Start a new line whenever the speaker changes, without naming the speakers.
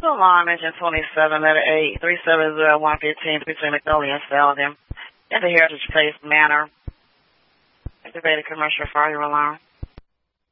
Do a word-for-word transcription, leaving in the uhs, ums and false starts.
Alarm engine twenty-seven, letter eight, three seven zero one fifteen between McNolly and Selden in the Heritage Place Manor. Activated commercial fire alarm.